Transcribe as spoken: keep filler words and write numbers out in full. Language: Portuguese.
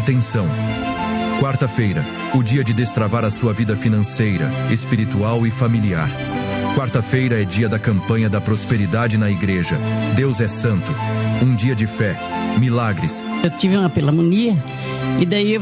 Atenção! Quarta-feira, o dia de destravar a sua vida financeira, espiritual e familiar. Quarta-feira é dia da campanha da prosperidade na igreja. Deus é santo. Um dia de fé, milagres. Eu tive uma pneumonia e daí eu